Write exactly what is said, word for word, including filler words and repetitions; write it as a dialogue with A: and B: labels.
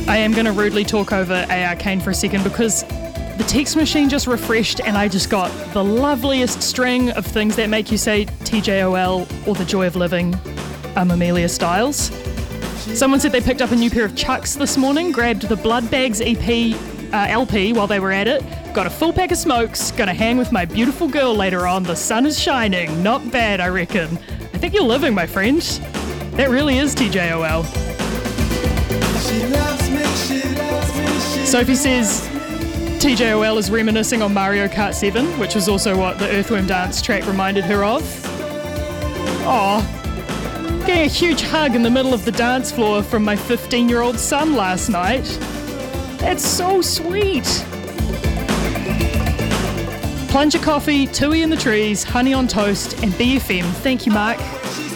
A: I am going to rudely talk over A R Kane for a second because the text machine just refreshed and I just got the loveliest string of things that make you say T J O L or the joy of living, um, Amelia Styles. Someone said they picked up a new pair of Chucks this morning, grabbed the Blood Bags E P, uh, L P while they were at it, got a full pack of smokes, gonna hang with my beautiful girl later on. The sun is shining. Not bad, I reckon. I think you're living, my friend. That really is T J O L.
B: She loves me, she loves me, she
A: Sophie says T J O L is reminiscing on Mario Kart seven, which was also what the Earthworm Dance track reminded her of. Aw. Getting a huge hug in the middle of the dance floor from my fifteen-year-old son last night. That's so sweet. Plunger coffee, tui in the trees, honey on toast, and B F M. Thank you, Mark.